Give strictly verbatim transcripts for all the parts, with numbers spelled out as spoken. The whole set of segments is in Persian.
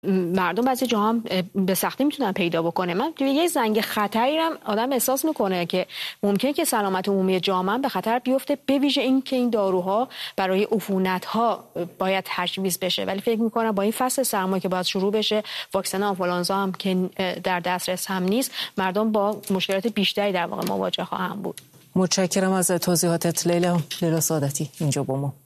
مردم بعضی جاها هم به سختی میتونن پیدا بکنه. من توی یه زنگ خطری هم آدم احساس میکنه که ممکنه که سلامت عمومی جامعه به خطر بیفته، به ویژه این که این داروها برای عفونت‌ها باید تجویز بشه. ولی فکر میکنم با این فصل سرما که باید شروع بشه، واکسن آنفولانزا هم که در دسترس هم نیست، مردم با مشکلات بیشتری در واقع مواجه خواهند بود. متشکرم از توضیحاتت لیلا. لیلا سعادتی اینجا با ما.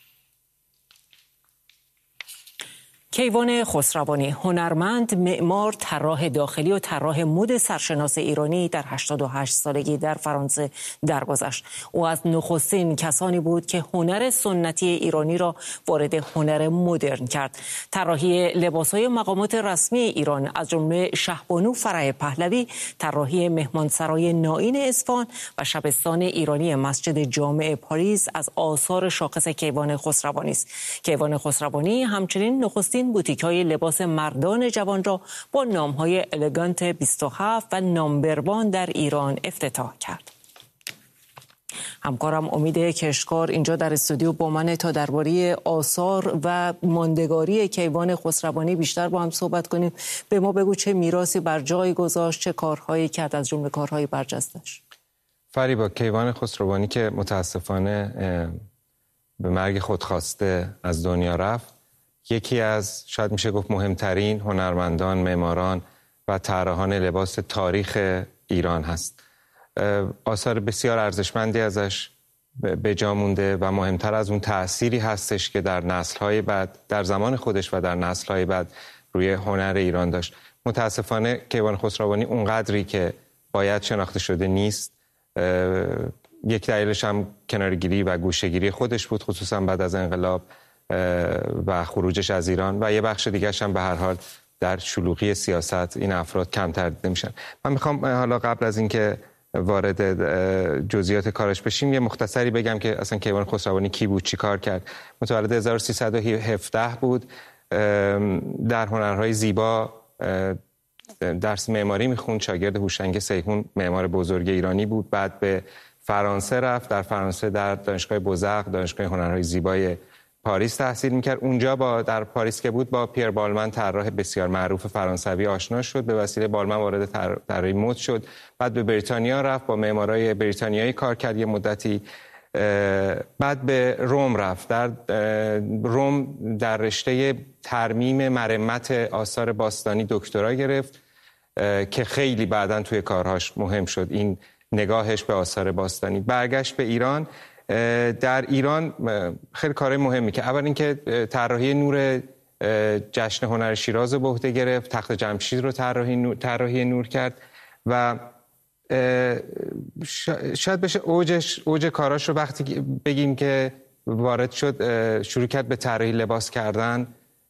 کیوان خسروانی، هنرمند، معمار، طراح داخلی و طراح مد سرشناس ایرانی، در هشتاد و هشت سالگی در فرانسه درگذشت. او از نخستین کسانی بود که هنر سنتی ایرانی را وارد هنر مدرن کرد. طراحی لباس‌های مقامات رسمی ایران از جمله شهبانو فرح پهلوی، طراحی مهمانسرای نائین اصفهان و شبستان ایرانی مسجد جامع پاریس از آثار شاخص کیوان خسروانی است. کیوان خسروانی همچنین نخستین بوتیک‌های لباس مردان جوان را با نام‌های الگانت بیست و هفت و نامبروان در ایران افتتاح کرد. همکارم امید کشکار اینجا در استودیو با منه تا درباره آثار و ماندگاری کیوان خسروانی بیشتر با هم صحبت کنیم. به ما بگو چه میراثی بر جای گذاشت، چه کارهایی کرد، از جمله کارهای برجسته‌اش. فریبا، کیوان خسروانی که متاسفانه به مرگ خودخواسته از دنیا رفت، یکی از شاید میشه گفت مهمترین هنرمندان، معماران و طراحان لباس تاریخ ایران هست. آثار بسیار ارزشمندی ازش به جا مونده و مهمتر از اون تأثیری هستش که در نسل‌های بعد، در زمان خودش و در نسل‌های بعد روی هنر ایران داشت. متاسفانه کیوان خسروانی اونقدری که باید شناخته شده نیست. یک دلیلش هم کنارگیری و گوشه‌گیری خودش بود، خصوصا بعد از انقلاب و خروجش از ایران، و یه بخش دیگرش هم به هر حال در شلوغی سیاست این افراد کمتر دیده میشن. من میخوام حالا قبل از اینکه وارد جزئیات کارش بشیم یه مختصری بگم که اصلا کیوان خسروانی کی بود، چی کار کرد. متولد هزار و سیصد و هفده بود. در هنرهای زیبا درس معماری میخوند، شاگرد هوشنگ سیحون معمار بزرگ ایرانی بود. بعد به فرانسه رفت، در فرانسه در دانشگاه بوزق، دانشگاه هنرهای زیبای پاریس تحصیل میکرد. اونجا با در پاریس که بود با پیر بالمن طراح بسیار معروف فرانسوی آشنا شد. به وسیله بالمن وارد طراحی مد شد. بعد به بریتانیا رفت، با معمارای بریتانیایی کار کرد یه مدتی. بعد به روم رفت. در روم در رشته ترمیم مرمت آثار باستانی دکترا گرفت که خیلی بعداً توی کارهاش مهم شد این نگاهش به آثار باستانی. برگشت به ایران. در ایران خیلی کارهای مهمی که اول اینکه طراحی نور جشن هنر شیراز رو به عهده گرفت، تخت جمشید رو طراحی نور طراحی نور کرد و شاید بشه اوجش اوج کاراش رو وقتی بگیم که وارد شد، شروع کرد به طراحی لباس کردن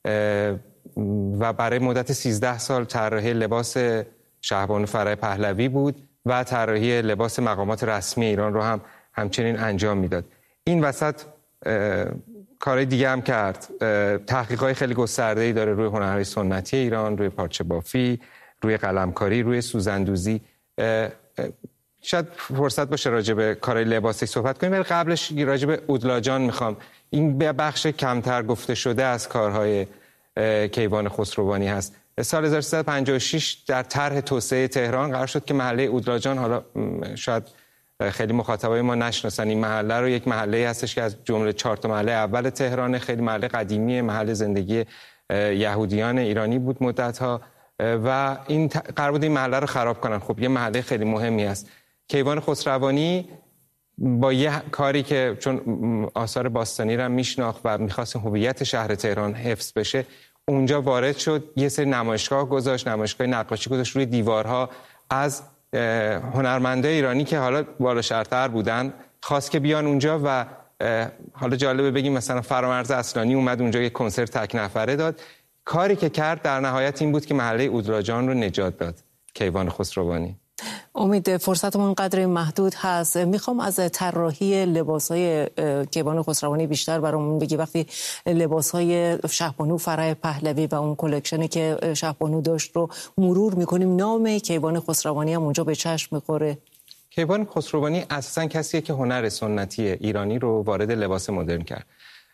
و برای مدت سیزده سال طراحی لباس شهبانو فرح پهلوی بود و طراحی لباس مقامات رسمی ایران رو هم همچنین انجام میداد. این وسط کارهای دیگه هم کرد. تحقیقات خیلی گسترده‌ای داره روی هنرهای سنتی ایران، روی پارچه بافی، روی قلمکاری، روی سوزندوزی. شاید فرصت باشه راجع به کارهای لباسی صحبت کنیم، ولی قبلش راجع به اودلاجان میخوام. این بخش کمتر گفته شده از کارهای کیوان خسروانی هست. سال هزار و سیصد و پنجاه و شش در طرح توسعه تهران قرار شد که محله اودلاجان، حالا شاید خیلی مخاطبای ما نشناسن این محله رو، یک محله هستش که از جمله چهار تا محله اول تهران، خیلی محله قدیمی، محل زندگی یهودیان ایرانی بود مدت‌ها و این قرار بود این محله رو خراب کنن. خب یه محله خیلی مهمی است. کیوان خسروانی با یه کاری که چون آثار باستانی رو میشناخت و می‌خواست هویت شهر تهران حفظ بشه، اونجا وارد شد، یه سری نمایشگاه گذاشت، نمایشگاه نقاشی گذاشت روی دیوارها از هنرمندای ایرانی که حالا بالا شرطر بودن، خواست که بیان اونجا و حالا جالبه بگیم مثلا فرامرز اصلانی اومد اونجا یک کنسرت تک نفره داد. کاری که کرد در نهایت این بود که محله اودلاجان رو نجات داد کیوان خسروانی. امید، فرصتمون قدر محدود هست. میخوام از طراحی لباس‌های کیوان خسروانی بیشتر برامون بگی. وقتی لباس‌های شهبانو فرح پهلوی و اون کلکشنی که شهبانو داشت رو مرور میکنیم، نام کیوان خسروانی هم اونجا به چشم میخوره. کیوان خسروانی اساساً کسیه که هنر سنتی ایرانی رو وارد لباس مدرن کرد.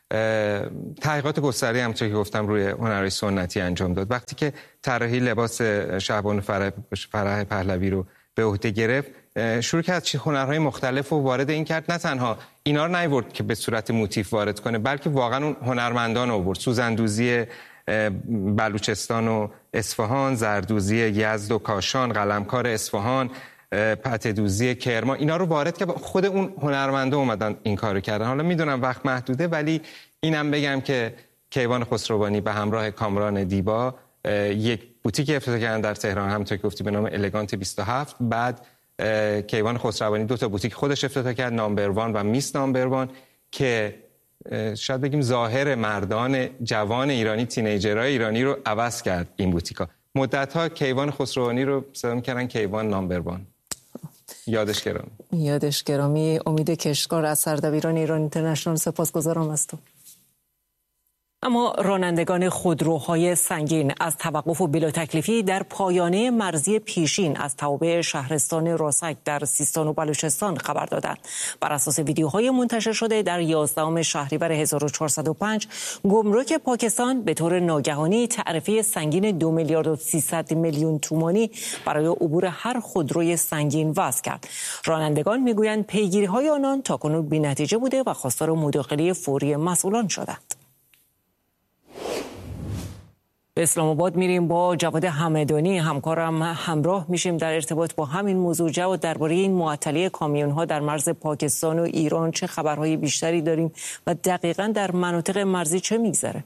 تحقیقات گسترده همونطور که گفتم روی هنرهای سنتی انجام داد. وقتی که طراحی لباس شهبانو فرح پهلوی رو به عهده گرفت، شروع کرد چه هنرهای مختلف رو وارد این کرد. نه تنها اینا رو نیورد که به صورت موتیف وارد کنه، بلکه واقعا اون هنرمندان رو آورد. سوزندوزی بلوچستان و اصفهان، زردوزی یزد و کاشان، قلمکار اصفهان، پته‌دوزی کرمان، اینا رو وارد که خود اون هنرمندا اومدن این کارو کردن. حالا میدونم وقت محدوده، ولی اینم بگم که کیوان خسروانی به همراه کامران دیبا یک بوتیک افتتاح کردن در تهران، همونطور که گفتی به نام الگانت بیست و هفت. بعد کیوان خسروانی دو تا بوتیک خودش افتتاح کرد، نامبر وان و میس نامبر وان، که شاید بگیم ظاهر مردان جوان ایرانی، تینیجرهای ایرانی رو عوض کرد این بوتیکا. مدت‌ها کیوان خسروانی رو صدا می‌کردن کیوان نامبر وان. یادش گرامی. یادش گرامی. امید کشتکار از سردبیران ایران اینترنشنال، سپاسگزارم از تو. اما رانندگان خودروهای سنگین از توقف و بلا تکلیفی در پایانه مرزی پیشین از توابع شهرستان راسک در سیستان و بلوچستان خبر دادند. بر اساس ویدیوهای منتشر شده در یازدهم شهریور هزار و چهارصد و پنج، گمرک پاکستان به طور ناگهانی تعرفه سنگین دو میلیارد و سیصد میلیون تومانی برای عبور هر خودروی سنگین وضع کرد. رانندگان میگویند پیگیری‌های آنان تاکنون بی‌نتیجه بوده و خواستار مداخله فوری مسئولان شدند. به اسلام آباد میریم، با جواد همدانی همکارم همراه میشیم در ارتباط با همین موضوع. جواد، درباره این معطلی کامیون ها در مرز پاکستان و ایران چه خبرهای بیشتری داریم و دقیقاً در مناطق مرزی چه میگذره؟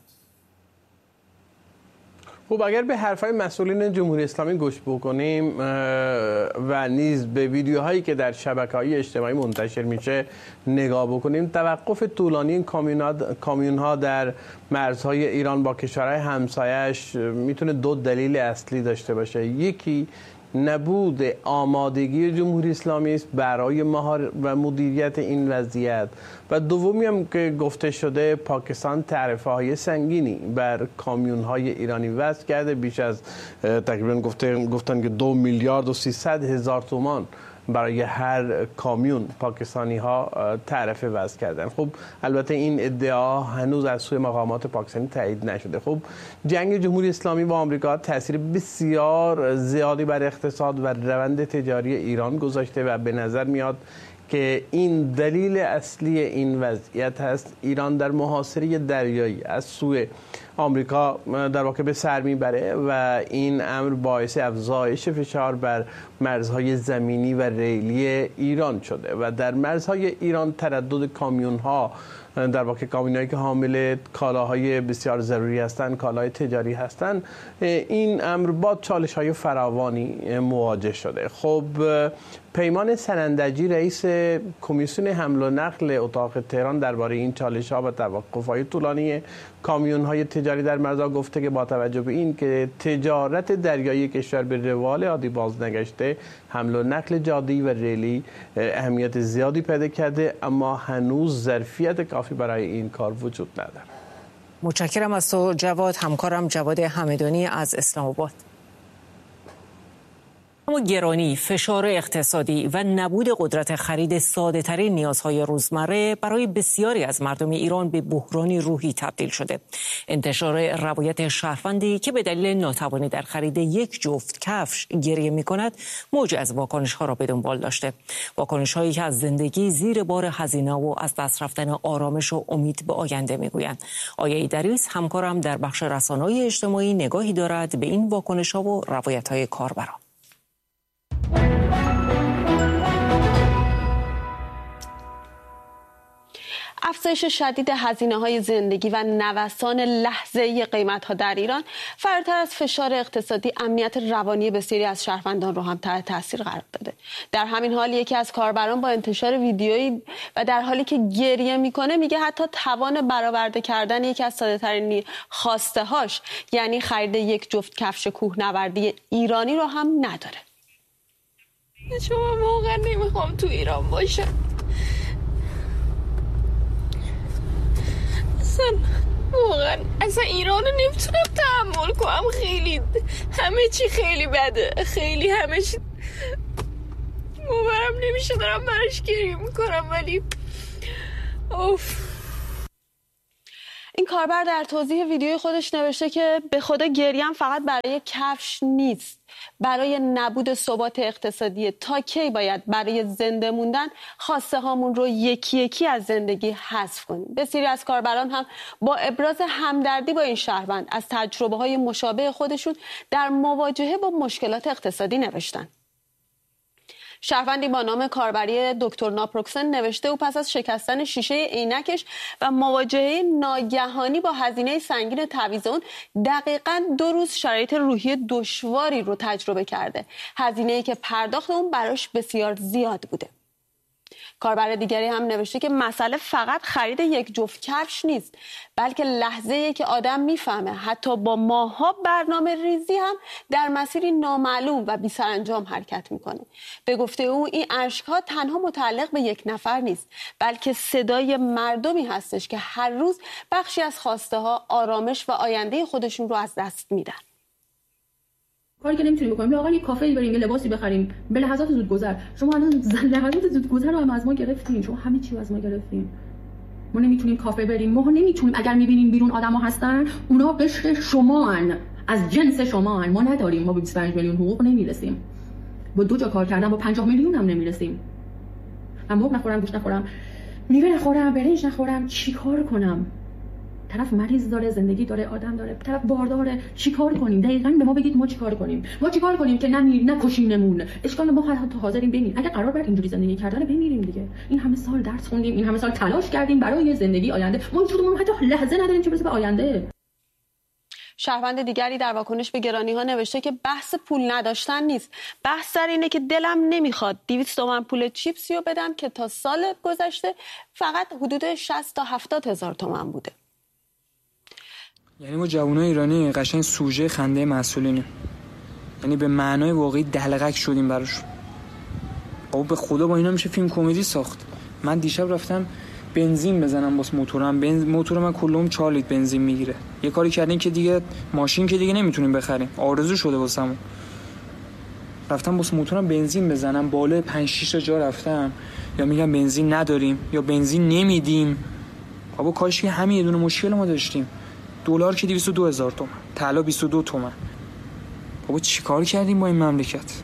خب اگر به حرفای مسئولین جمهوری اسلامی گوش بکنیم و نیز به ویدیوهایی که در شبکه‌های اجتماعی منتشر میشه نگاه بکنیم، توقف طولانی این کامیون ها در مرزهای ایران با کشورهای همسایش میتونه دو دلیل اصلی داشته باشه. یکی نبود آمادگی جمهوری اسلامی است برای مهار و مدیریت این وضعیت، و دومی هم که گفته شده پاکستان تعرفه های سنگینی بر کامیون های ایرانی وضع کرده. بیش از تقریبا گفته گفتن که دو میلیارد و سیصد هزار تومان برای هر کامیون پاکستانی ها تعرفه وضع کردن. خب البته این ادعا هنوز از سوی مقامات پاکستانی تایید نشده. خب جنگ جمهوری اسلامی با آمریکا تاثیر بسیار زیادی بر اقتصاد و روند تجاری ایران گذاشته و به نظر میاد که این دلیل اصلی این وضعیت هست. ایران در محاصره دریایی از سوی آمریکا در واقع به سر میبره و این امر باعث افزایش فشار بر مرزهای زمینی و ریلی ایران شده و در مرزهای ایران تردد کامیون ها، در واقع کامیونایی که حامل کالاهای بسیار ضروری هستند، کالاهای تجاری هستند، این امر با چالش های فراوانی مواجه شده. خب پیمان سنندجی، رئیس کمیسیون حمل و نقل اتاق تهران، درباره این چالش ها و توقف های طولانی کامیون های تجاری در مرزها گفته که با توجه به این که تجارت دریایی کشور به روال عادی باز نگشته، حمل و نقل جاده‌ای و ریلی اهمیت زیادی پیدا کرده، اما هنوز ظرفیت کافی برای این کار وجود نداره. متشکرم از تو جواد. همکارم جواد همدانی از اسلام آباد. اما گرانی، فشار اقتصادی و نبود قدرت خرید ساده ترین نیازهای روزمره برای بسیاری از مردم ایران به بحرانی روحی تبدیل شده. انتشار روایت شهروندی که به دلیل ناتوانی در خرید یک جفت کفش گریه می کند موج از واکنش ها را به دنبال داشته. واکنش هایی که از زندگی زیر بار هزینه و از دست رفتن آرامش و امید به آینده می گویند. آیه ایدریس همکارم در بخش رسانه‌های اجتماعی نگاهی دارد به این واکنش ها و روایت های کاربران. افزایش شدید هزینه‌های زندگی و نوسان لحظه‌ای قیمت‌ها در ایران فراتر از فشار اقتصادی امنیت روانی بسیاری از شهروندان رو هم تحت تاثیر قرار داده. در همین حال یکی از کاربران با انتشار ویدیویی و در حالی که گریه میکنه میگه حتی توان برآورده کردن یکی از ساده‌ترین خواسته‌هاش، یعنی خرید یک جفت کفش کوهنوردی ایرانی رو هم نداره. شما واقعا نمیخوام تو ایران باشم. اصلا واقعا اصلا ایران رو نمیتونم تحمل کنم. خیلی همه چی خیلی بده، خیلی همه چی باورم نمیشه دارم براش گریه میکنم، ولی اوف. این کاربر در توضیح ویدیوی خودش نوشته که به خدا گریم فقط برای کفش نیست، برای نبود ثبات اقتصادی. تا کی باید برای زنده موندن خواسته هامون رو یکی یکی از زندگی حذف کنیم؟ بسیاری از کاربران هم با ابراز همدردی با این شهروند از تجربه های مشابه خودشون در مواجهه با مشکلات اقتصادی نوشتن. شهروندی با نام کاربری دکتر ناپروکسن نوشته او پس از شکستن شیشه عینکش و مواجهه ناگهانی با هزینه سنگین تعویض اون دقیقاً دو روز شرایط روحی دشواری رو تجربه کرده. هزینه‌ای که پرداخت اون براش بسیار زیاد بوده. کاربر دیگری هم نوشته که مسئله فقط خرید یک جفت کفش نیست، بلکه لحظه‌ای که آدم میفهمه حتی با ماه‌ها برنامه ریزی هم در مسیری نامعلوم و بی‌سرانجام حرکت میکنه. به گفته او این اشک‌ها تنها متعلق به یک نفر نیست، بلکه صدای مردمی هستش که هر روز بخشی از خواسته‌ها، آرامش و آینده خودشون رو از دست میدن. کاری که نمیتونیم بکنیم، آقا یه کافه بریم، یه لباسی بخریم به لحظات زودگذر. شما الان لحظات زودگذر رو هم از ما گرفتین، شما همه چی رو از ما گرفتین. ما نمیتونیم کافه بریم، ما نمیتونیم. اگر میبینیم بیرون آدما هستن، اونا قشر شماان، از جنس شماان. ما نداریم، ما به بیست و پنج میلیون حقوق نمیرسیم. با دو جا کار کردن با پنجاه میلیون هم نمیرسیم. من مرغ نخورم، گوشت نخورم، میوه نخورم، برنج نخورم، چیکار کنم؟ طرف مریض داره، زندگی داره، آدم داره، طرف بارداره. چیکار کنیم؟ دقیقاً به ما بگید ما چیکار کنیم؟ ما چیکار کنیم که نمیر نکشیممون؟ اشکال ما حتی حاضریم بمیریم. اگه قرار بود اینجوری زندگی کردن بمیریم دیگه. این همه سال درس خوندیم، این همه سال تلاش کردیم برای یه زندگی آینده. ما هیچکدومون حتی لحظه نداریم چه برسه به آینده. شهروند دیگری در واکنش به گرانی‌ها نوشته که بحث پول نداشتن نیست، بحث سر اینه که دلم نمیخواد دویست تومن پول چیپسی رو بدم که تا سال گذشته فقط حدود شصت تا هفتاد هزار تومان بوده. یعنی ما جوانای ایرانی قشنگ سوژه خنده مسئولینه، یعنی به معنای واقعی دلغک شدیم براش. بابا به خدا با اینا میشه فیلم کمدی ساخت. من دیشب رفتم بنزین بزنم واسه موتورم، بنز... موتور من کلوم چهار لیتر بنزین میگیره. یه کاری کردین که دیگه ماشین که دیگه نمیتونیم بخریم، آرزو شده واسمون. رفتم واسه موتورم بنزین بزنم، بالا پنج شش تا جا رفتم، یا میگم بنزین نداریم یا بنزین نمیدیم. بابا کاش که همین یه دونه مشکل ما داشتیم. دلار که دویست و دو هزار تومان، طلا بیست و دو تومان. بابا چیکار کردیم با این مملکت؟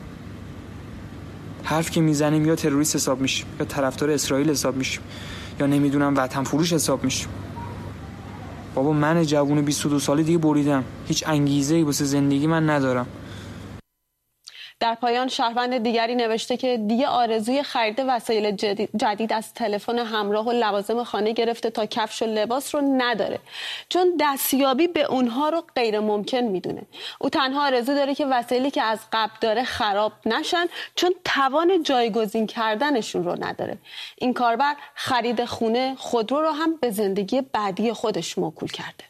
حرف که میزنیم یا تروریست حساب میشیم، یا طرفدار اسرائیل حساب میشیم، یا نمیدونم وطن فروش حساب میشیم. بابا من جوون بیست و دو ساله دیگه بریدم، هیچ انگیزه‌ای واسه زندگی من ندارم. در پایان شهروند دیگری نوشته که دیگه آرزوی خرید وسایل جدید از تلفن همراه و لوازم خانه گرفته تا کفش و لباس رو نداره، چون دستیابی به اونها رو غیر ممکن میدونه. او تنها آرزو داره که وسایلی که از قبل داره خراب نشن، چون توان جایگزین کردنشون رو نداره. این کاربر خرید خونه، خودرو رو هم به زندگی بعدی خودش موکول کرده.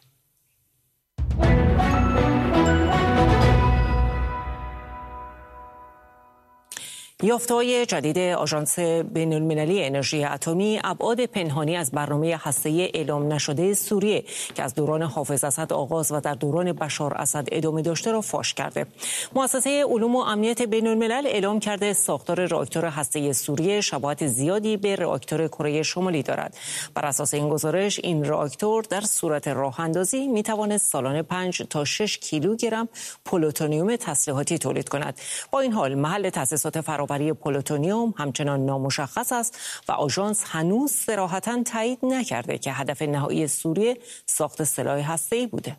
یافته‌های جدید آژانس بین‌المللی انرژی اتمی ابعاد پنهانی از برنامه هسته‌ای اعلام نشده سوریه که از دوران حافظ اسد آغاز و در دوران بشار اسد ادامه داشته را فاش کرده. مؤسسه علوم و امنیت بین‌الملل اعلام کرده ساختار راکتور هسته‌ای سوریه شباهت زیادی به راکتور کره شمالی دارد. بر اساس این گزارش این راکتور در صورت راه اندازی می‌تواند سالانه پنج تا شش کیلوگرم پلوتونیوم تسلیحاتی تولید کند. با این حال محل تأسیسات فرا برای پلوتونیوم همچنان نامشخص است و آژانس هنوز صراحتاً تایید نکرده که هدف نهایی سوریه ساخت سلاح هسته‌ای بوده.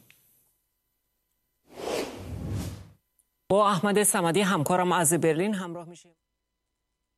با احمد صمدی همکارم از برلین همراه میشیم.